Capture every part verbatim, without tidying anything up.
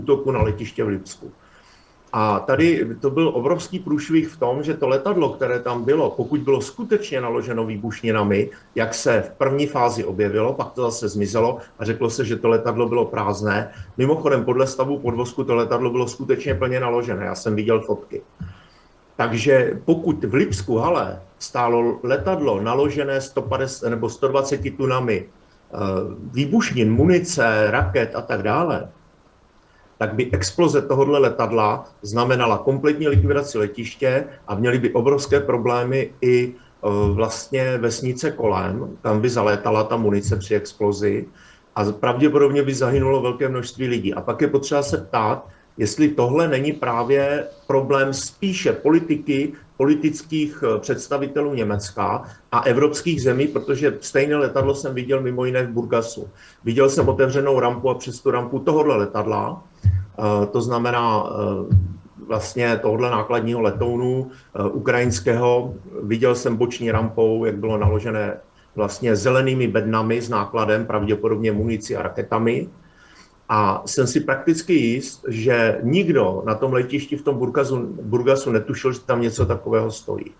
útoku na letiště v Lipsku. A tady to byl obrovský průšvih v tom, že to letadlo, které tam bylo, pokud bylo skutečně naloženo výbušninami, jak se v první fázi objevilo, pak to zase zmizelo a řeklo se, že to letadlo bylo prázdné. Mimochodem, podle stavu podvozku to letadlo bylo skutečně plně naložené. Já jsem viděl fotky. Takže pokud v Lipsku hale stálo letadlo naložené sto padesát nebo sto dvacet tunami výbušnin, munice, raket a tak dále, tak by exploze tohohle letadla znamenala kompletní likvidaci letiště a měly by obrovské problémy i vlastně vesnice kolem, tam by zalétala ta munice při explozi a pravděpodobně by zahynulo velké množství lidí. A pak je potřeba se ptát, jestli tohle není právě problém spíše politiky, politických představitelů Německa a evropských zemí, protože stejné letadlo jsem viděl mimo jiné v Burgasu. Viděl jsem otevřenou rampu a přes tu rampu tohohle letadla, to znamená vlastně tohohle nákladního letounu ukrajinského. Viděl jsem boční rampou, jak bylo naložené vlastně zelenými bednami s nákladem, pravděpodobně municí a raketami. A jsem si prakticky jist, že nikdo na tom letišti v tom Burgasu, Burgasu netušil, že tam něco takového stojí.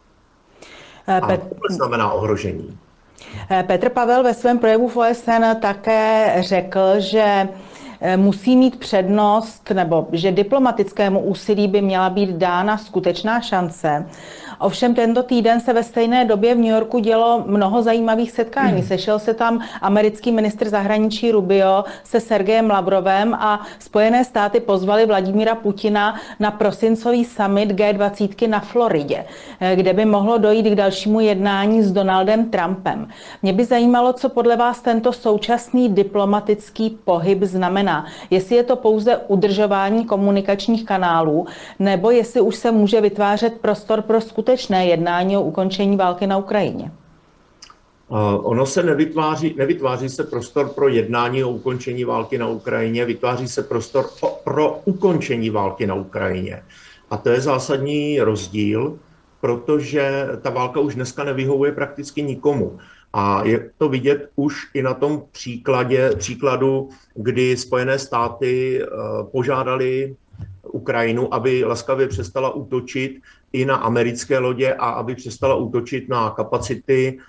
A to znamená ohrožení. Petr Pavel ve svém projevu v O S N také řekl, že musí mít přednost, nebo že diplomatickému úsilí by měla být dána skutečná šance. Ovšem tento týden se ve stejné době v New Yorku dělo mnoho zajímavých setkání. Sešel se tam americký ministr zahraničí Rubio se Sergejem Lavrovem a Spojené státy pozvali Vladimíra Putina na prosincový summit G dvacet na Floridě, kde by mohlo dojít k dalšímu jednání s Donaldem Trumpem. Mě by zajímalo, co podle vás tento současný diplomatický pohyb znamená. Jestli je to pouze udržování komunikačních kanálů, nebo jestli už se může vytvářet prostor pro skutečné jednání o ukončení války na Ukrajině. Uh, ono se nevytváří, nevytváří se prostor pro jednání o ukončení války na Ukrajině, vytváří se prostor pro ukončení války na Ukrajině. A to je zásadní rozdíl, protože ta válka už dneska nevyhovuje prakticky nikomu. A je to vidět už i na tom příkladě, příkladu, kdy Spojené státy požádali Ukrajinu, aby laskavě přestala útočit i na americké lodě a aby přestala útočit na kapacity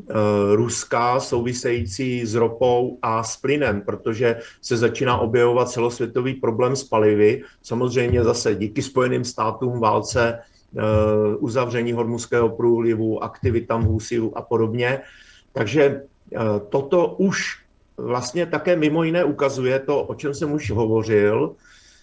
Ruska související s ropou a s plynem, protože se začíná objevovat celosvětový problém s palivy. Samozřejmě zase díky Spojeným státům, válce, uzavření Hormuzského průlivu, aktivitám Husitů a podobně. Takže toto už vlastně také mimo jiné ukazuje to, o čem jsem už hovořil,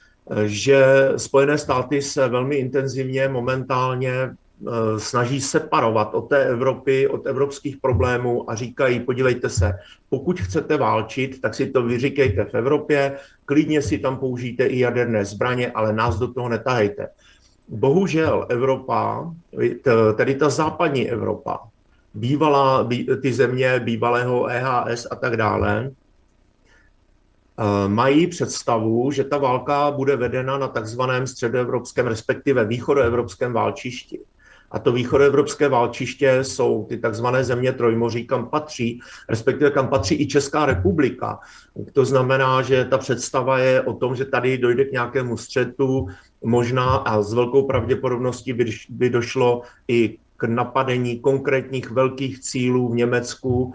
že Spojené státy se velmi intenzivně momentálně snaží separovat od té Evropy, od evropských problémů a říkají, podívejte se, pokud chcete válčit, tak si to vyříkejte v Evropě, klidně si tam použijte i jaderné zbraně, ale nás do toho netahejte. Bohužel Evropa, tedy ta západní Evropa, bývalá, ty země bývalého E H S a tak dále, mají představu, že ta válka bude vedena na takzvaném středoevropském, respektive východoevropském válčišti. A to východoevropské válčiště jsou ty takzvané země Trojmoří, kam patří, respektive kam patří i Česká republika. To znamená, že ta představa je o tom, že tady dojde k nějakému střetu, možná a s velkou pravděpodobností by, by došlo i k napadení konkrétních velkých cílů v Německu,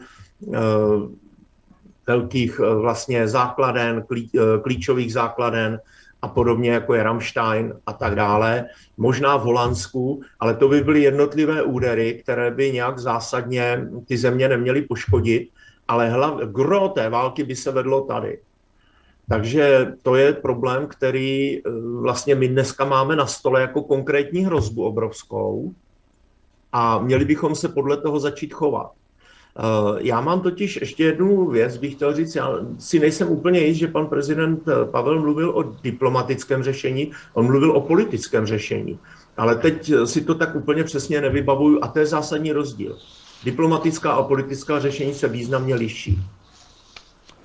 velkých vlastně základen, klí, klíčových základen a podobně, jako je Rammstein a tak dále, možná v Holandsku, ale to by byly jednotlivé údery, které by nějak zásadně ty země neměly poškodit, ale hlav, gro té války by se vedlo tady. Takže to je problém, který vlastně my dneska máme na stole jako konkrétní hrozbu obrovskou a měli bychom se podle toho začít chovat. Já mám totiž ještě jednu věc, bych chtěl říct, já si nejsem úplně jist, že pan prezident Pavel mluvil o diplomatickém řešení, on mluvil o politickém řešení, ale teď si to tak úplně přesně nevybavuju a to je zásadní rozdíl. Diplomatická a politická řešení se významně liší.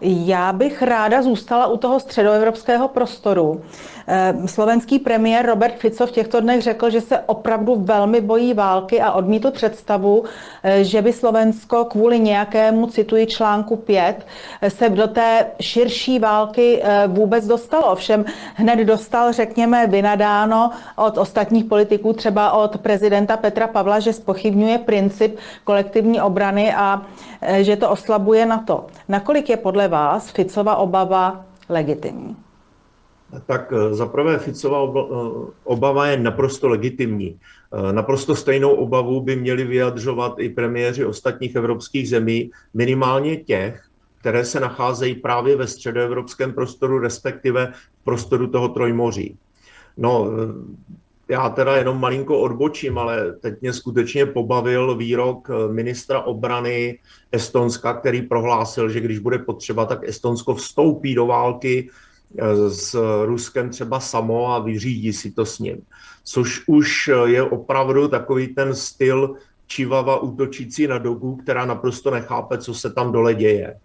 Já bych ráda zůstala u toho středoevropského prostoru. Slovenský premiér Robert Fico v těchto dnech řekl, že se opravdu velmi bojí války a odmítl představu, že by Slovensko kvůli nějakému, cituji článku pět, se do té širší války vůbec dostalo. Ovšem hned dostal, řekněme, vynadáno od ostatních politiků, třeba od prezidenta Petra Pavla, že zpochybňuje princip kolektivní obrany a že to oslabuje NATO. Nakolik je podle vás Ficova obava legitimní? Tak zaprvé Ficova obava je naprosto legitimní. Naprosto stejnou obavu by měli vyjadřovat i premiéři ostatních evropských zemí, minimálně těch, které se nacházejí právě ve středoevropském prostoru, respektive v prostoru toho Trojmoří. No, já teda jenom malinko odbočím, ale teď mě skutečně pobavil výrok ministra obrany Estonska, který prohlásil, že když bude potřeba, tak Estonsko vstoupí do války s Ruskem třeba samo a vyřídí si to s ním. Což už je opravdu takový ten styl čivava útočící na dogu, která naprosto nechápe, co se tam dole děje.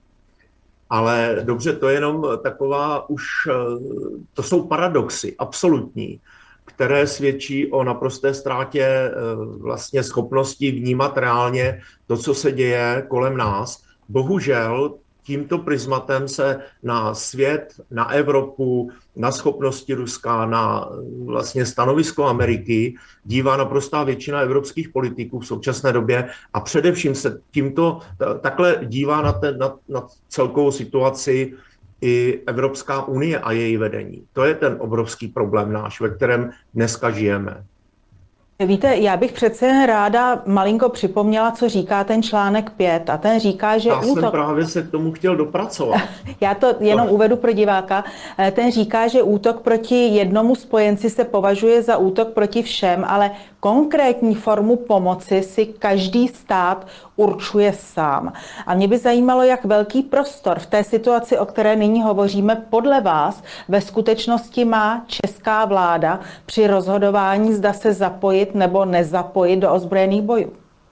Ale dobře, to je jenom taková už, to jsou paradoxy, absolutní, které svědčí o naprosté ztrátě vlastně schopnosti vnímat reálně to, co se děje kolem nás. Bohužel tímto prismatem se na svět, na Evropu, na schopnosti Ruska, na vlastně stanovisko Ameriky dívá naprostá většina evropských politiků v současné době a především se tímto takhle dívá na, ten, na, na celkovou situaci i Evropská unie a její vedení. To je ten obrovský problém náš, ve kterém dneska žijeme. Víte, já bych přece jen ráda malinko připomněla, co říká ten článek pět. A ten říká, že já útok... jsem právě se k tomu chtěl dopracovat. Já to jenom uvedu pro diváka. Ten říká, že útok proti jednomu spojenci se považuje za útok proti všem, ale konkrétní formu pomoci si každý stát určuje sám. A mě by zajímalo, jak velký prostor v té situaci, o které nyní hovoříme, podle vás ve skutečnosti má česká vláda při rozhodování, zda se zapojit nebo nezapojit do ozbrojených bojů?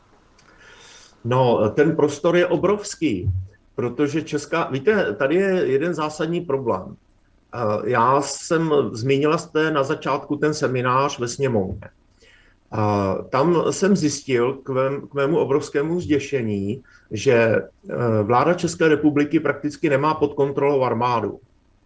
No, ten prostor je obrovský, protože česká... Víte, tady je jeden zásadní problém. Já jsem, zmínila jste na začátku ten seminář ve sněmovně. Tam jsem zjistil k, mém, k mému obrovskému zděšení, že vláda České republiky prakticky nemá pod kontrolou armádu.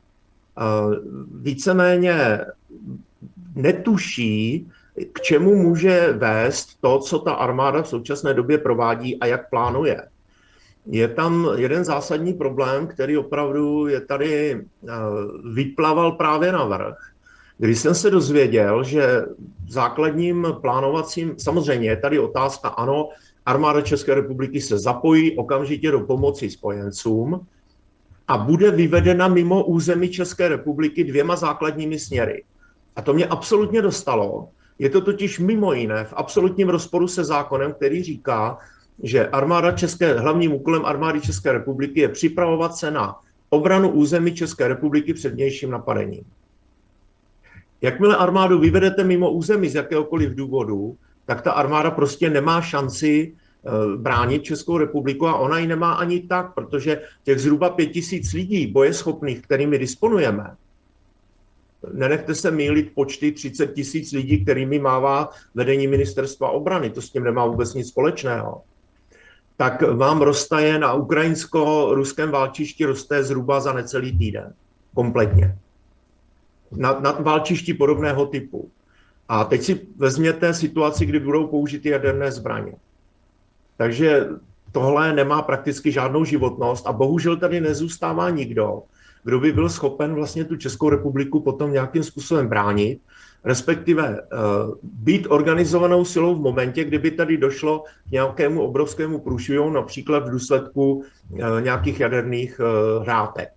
Víceméně netuší, k čemu může vést to, co ta armáda v současné době provádí a jak plánuje. Je tam jeden zásadní problém, který opravdu je tady vyplaval právě na vrch. Když jsem se dozvěděl, že základním plánovacím, samozřejmě je tady otázka, ano, armáda České republiky se zapojí okamžitě do pomoci spojencům a bude vyvedena mimo území České republiky dvěma základními směry. A to mě absolutně dostalo. Je to totiž mimo jiné v absolutním rozporu se zákonem, který říká, že armáda České, hlavním úkolem armády České republiky je připravovat se na obranu území České republiky před vnějším napadením. Jakmile armádu vyvedete mimo území z jakéhokoliv důvodu, tak ta armáda prostě nemá šanci bránit Českou republiku a ona ji nemá ani tak, protože těch zhruba pět tisíc lidí bojeschopných, kterými disponujeme, nenechte se mýlit počty třicet tisíc lidí, kterými mává vedení ministerstva obrany, to s tím nemá vůbec nic společného, tak vám roztaje na ukrajinsko-ruském válčišti roste zhruba za necelý týden. Kompletně. Na, na válčišti podobného typu. A teď si vezměte situaci, kdy budou použity jaderné zbraně. Takže tohle nemá prakticky žádnou životnost a bohužel tady nezůstává nikdo, kdo by byl schopen vlastně tu Českou republiku potom nějakým způsobem bránit, respektive uh, být organizovanou silou v momentě, kdyby tady došlo k nějakému obrovskému průšvihu, například v důsledku uh, nějakých jaderných uh, hrátek.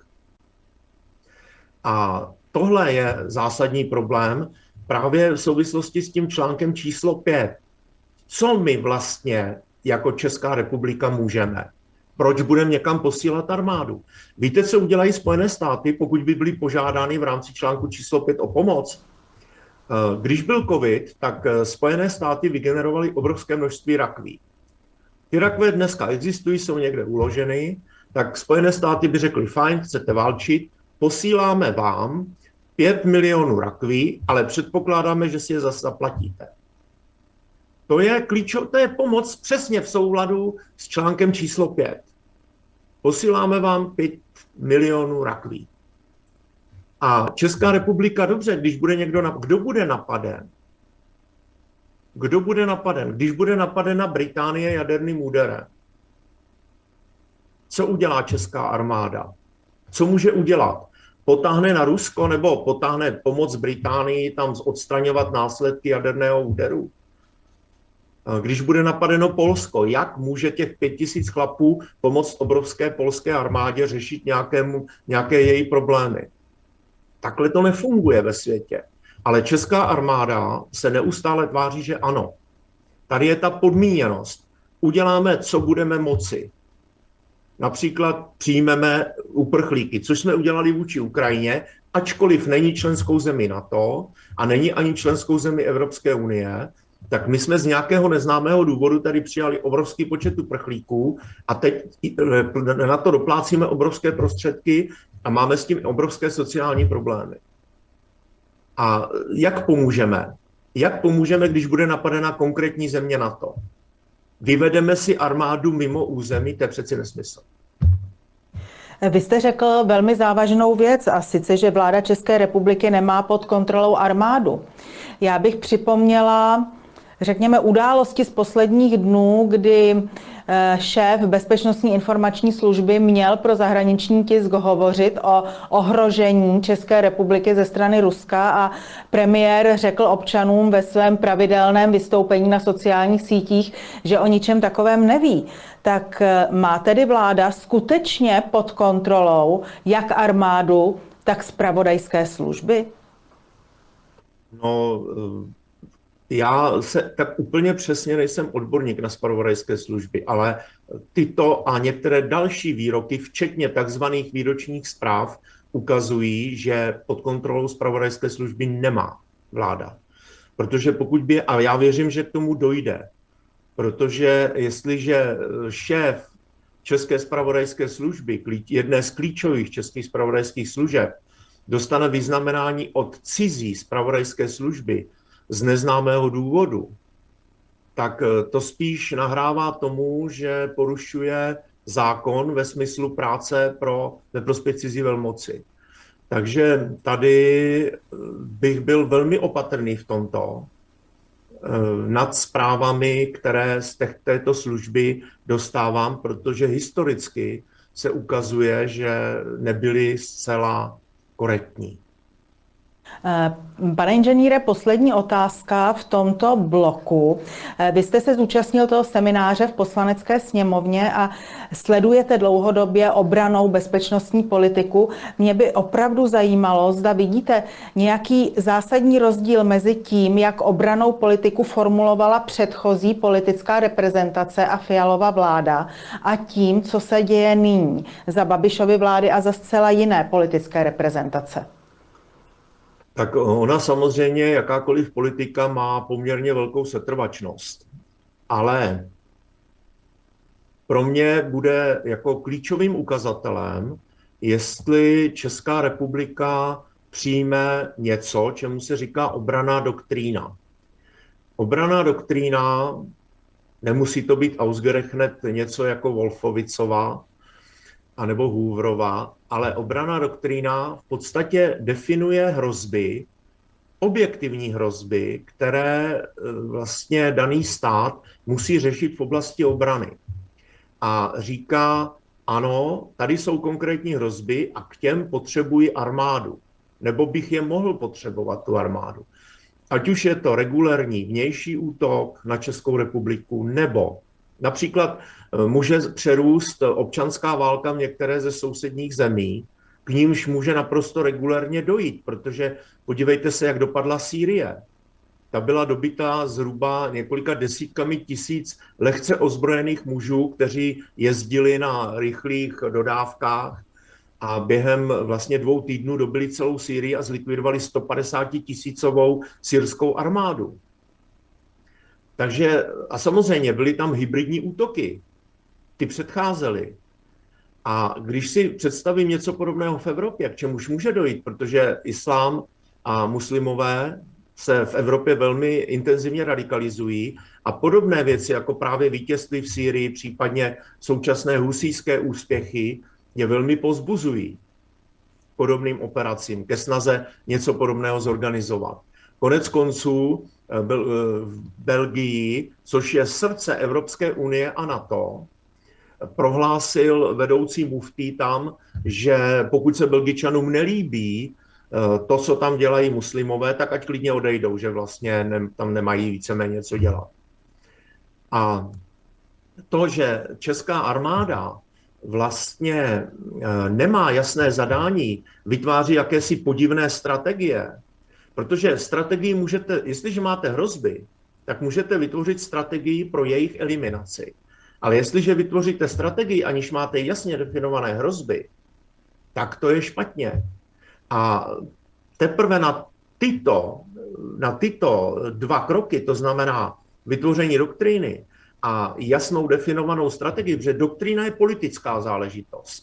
A tohle je zásadní problém právě v souvislosti s tím článkem číslo pět. Co my vlastně jako Česká republika můžeme? Proč budeme někam posílat armádu? Víte, co udělají Spojené státy, pokud by byly požádány v rámci článku číslo pět o pomoc? Když byl covid, tak Spojené státy vygenerovaly obrovské množství rakví. Ty rakve dneska existují, jsou někde uloženy tak Spojené státy by řekly, fajn, chcete válčit, posíláme vám pět milionů rakví, ale předpokládáme, že si je zase zaplatíte. To je klíčo, to je pomoc přesně v souladu s článkem číslo pět. Posíláme vám pět milionů rakví. A Česká republika, dobře, když bude někdo, na, kdo bude napaden? Kdo bude napaden? Když bude napadena Británie jaderným úderem, co udělá česká armáda? Co může udělat? Potáhne na Rusko nebo potáhne pomoc Británii tam odstraňovat následky jaderného úderu? Když bude napadeno Polsko, jak může těch pět tisíc chlapů pomoct obrovské polské armádě řešit nějakému, nějaké její problémy? Takhle to nefunguje ve světě. Ale česká armáda se neustále tváří, že ano. Tady je ta podmíněnost. Uděláme, co budeme moci. Například přijmeme uprchlíky, což jsme udělali vůči Ukrajině, ačkoliv není členskou zemí NATO a není ani členskou zemí Evropské unie, tak my jsme z nějakého neznámého důvodu tady přijali obrovský počet uprchlíků a teď na to doplácíme obrovské prostředky a máme s tím obrovské sociální problémy. A jak pomůžeme? Jak pomůžeme, když bude napadena konkrétní země NATO? Vyvedeme si armádu mimo území, to je přeci nesmysl. Vy jste řekl velmi závažnou věc, a sice, že vláda České republiky nemá pod kontrolou armádu. Já bych připomněla, řekněme, události z posledních dnů, kdy šéf Bezpečnostní informační služby měl pro zahraniční tisk hovořit o ohrožení České republiky ze strany Ruska a premiér řekl občanům ve svém pravidelném vystoupení na sociálních sítích, že o ničem takovém neví. Tak má tedy vláda skutečně pod kontrolou jak armádu, tak zpravodajské služby? No, já se tak úplně přesně nejsem odborník na zpravodajské služby, ale tyto a některé další výroky, včetně takzvaných výročních zpráv, ukazují, že pod kontrolou zpravodajské služby nemá vláda. Protože pokud by, a já věřím, že k tomu dojde, protože jestliže šéf České zpravodajské služby, jedné z klíčových českých zpravodajských služeb, dostane vyznamenání od cizí zpravodajské služby z neznámého důvodu, tak to spíš nahrává tomu, že porušuje zákon ve smyslu práce pro ve prospěch cizí velmoci. Takže tady bych byl velmi opatrný v tomto nad zprávami, které z této služby dostávám, protože historicky se ukazuje, že nebyly zcela korektní. Pane inženýre, poslední otázka v tomto bloku. Vy jste se zúčastnil toho semináře v Poslanecké sněmovně a sledujete dlouhodobě obrannou bezpečnostní politiku. Mě by opravdu zajímalo, zda vidíte nějaký zásadní rozdíl mezi tím, jak obrannou politiku formulovala předchozí politická reprezentace a Fialova vláda a tím, co se děje nyní za Babišovy vlády a za zcela jiné politické reprezentace. Tak ona samozřejmě, jakákoliv politika má poměrně velkou setrvačnost. Ale pro mě bude jako klíčovým ukazatelem, jestli Česká republika přijme něco, čemu se říká obranná doktrína. Obranná doktrína, nemusí to být ausgerechnet něco jako Wolfowicova anebo Hooverova, ale obranná doktrína v podstatě definuje hrozby, objektivní hrozby, které vlastně daný stát musí řešit v oblasti obrany. A říká, ano, tady jsou konkrétní hrozby a k těm potřebuji armádu, nebo bych je mohl potřebovat, tu armádu. Ať už je to regulérní vnější útok na Českou republiku, nebo například může přerůst občanská válka v některé ze sousedních zemí, k nímž může naprosto regulérně dojít, protože podívejte se, jak dopadla Sýrie. Ta byla dobytá zhruba několika desítkami tisíc lehce ozbrojených mužů, kteří jezdili na rychlých dodávkách a během vlastně dvou týdnů dobili celou Sýrii a zlikvidovali sto padesát tisícovou syrskou armádu. Takže a samozřejmě byly tam hybridní útoky. Ty předcházely. A když si představím něco podobného v Evropě, k čemuž může dojít, protože islám a muslimové se v Evropě velmi intenzivně radikalizují a podobné věci, jako právě vítězství v Sýrii, případně současné husijské úspěchy, je velmi povzbuzují podobným operacím, ke snaze něco podobného zorganizovat. Konec konců v Belgii, což je srdce Evropské unie a NATO, prohlásil vedoucí muftí tam, že pokud se Belgičanům nelíbí to, co tam dělají muslimové, tak ať klidně odejdou, že vlastně ne, tam nemají víceméně co dělat. A to, že česká armáda vlastně nemá jasné zadání, vytváří jakési podivné strategie, protože strategii můžete, jestliže máte hrozby, tak můžete vytvořit strategii pro jejich eliminaci. Ale jestliže vytvoříte strategii, aniž máte jasně definované hrozby, tak to je špatně. A teprve na tyto, na tyto dva kroky, to znamená vytvoření doktríny a jasnou definovanou strategii, protože doktrína je politická záležitost.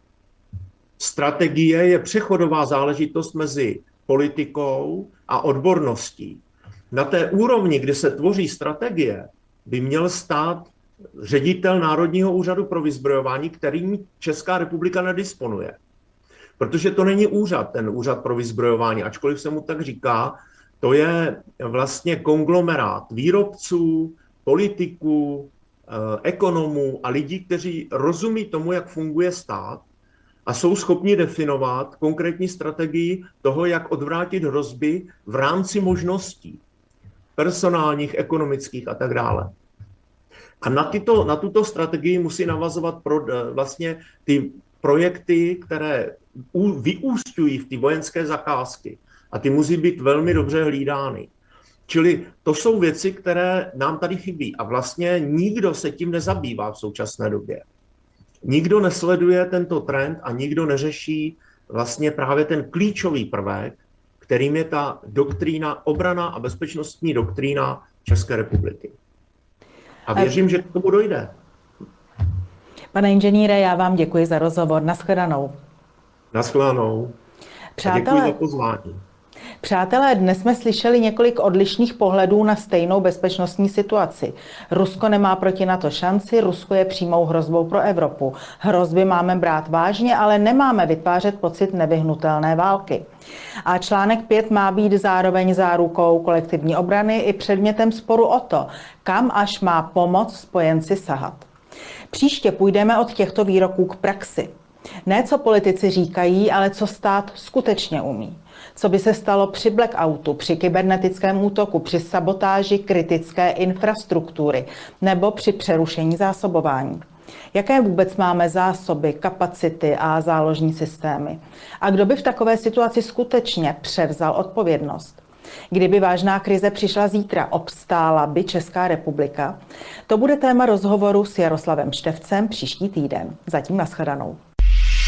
Strategie je přechodová záležitost mezi politikou a odborností. Na té úrovni, kde se tvoří strategie, by měl stát ředitel Národního úřadu pro vyzbrojování, kterým Česká republika nedisponuje. Protože to není úřad, ten úřad pro vyzbrojování, ačkoliv se mu tak říká, to je vlastně konglomerát výrobců, politiků, ekonomů a lidí, kteří rozumí tomu, jak funguje stát a jsou schopni definovat konkrétní strategii toho, jak odvrátit hrozby v rámci možností personálních, ekonomických a tak dále. A na, tyto, na tuto strategii musí navazovat pro, vlastně ty projekty, které vyúsťují v ty vojenské zakázky. A ty musí být velmi dobře hlídány. Čili to jsou věci, které nám tady chybí. A vlastně nikdo se tím nezabývá v současné době. Nikdo nesleduje tento trend a nikdo neřeší vlastně právě ten klíčový prvek, kterým je ta doktrína, obranná a bezpečnostní doktrína České republiky. A věřím, že k tomu dojde. Pane inženýre, já vám děkuji za rozhovor. Naschledanou. Naschledanou. Přátelé, děkuji za pozvání. Přátelé, dnes jsme slyšeli několik odlišných pohledů na stejnou bezpečnostní situaci. Rusko nemá proti NATO šanci, Rusko je přímou hrozbou pro Evropu. Hrozby máme brát vážně, ale nemáme vytvářet pocit nevyhnutelné války. A článek pět má být zároveň zárukou kolektivní obrany i předmětem sporu o to, kam až má pomoc spojenci sahat. Příště půjdeme od těchto výroků k praxi. Ne, co politici říkají, ale co stát skutečně umí. Co by se stalo při blackoutu, při kybernetickém útoku, při sabotáži kritické infrastruktury nebo při přerušení zásobování. Jaké vůbec máme zásoby, kapacity a záložní systémy? A kdo by v takové situaci skutečně převzal odpovědnost? Kdyby vážná krize přišla zítra, obstála by Česká republika? To bude téma rozhovoru s Jaroslavem Štefcem příští týden. Zatím naschledanou.